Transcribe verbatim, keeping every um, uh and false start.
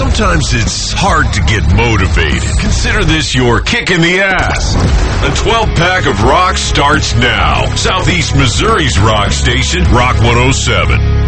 Sometimes it's hard to get motivated. Consider this your kick in the ass. A twelve-pack of rock starts now. Southeast Missouri's rock station, Rock one oh seven.